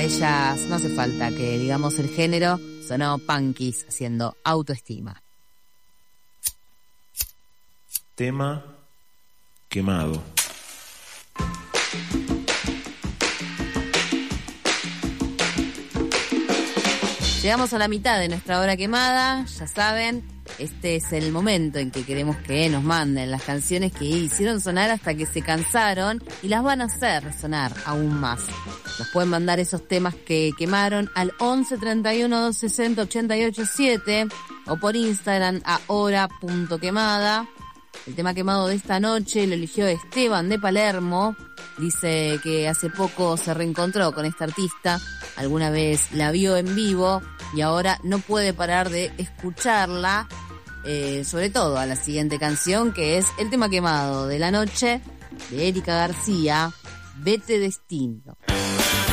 ellas no hace falta que digamos el género, sonó Punkies haciendo Autoestima. Tema quemado. Llegamos a la mitad de nuestra hora quemada, ya saben, este es el momento en que queremos que nos manden las canciones que hicieron sonar hasta que se cansaron y las van a hacer sonar aún más. Nos pueden mandar esos temas que quemaron al 11 31 260 88 7 o por Instagram a hora.quemada. El tema quemado de esta noche lo eligió Esteban de Palermo. Dice que hace poco se reencontró con esta artista, alguna vez la vio en vivo y ahora no puede parar de escucharla, sobre todo a la siguiente canción, que es el tema quemado de la noche de Erika García, Vete Destino.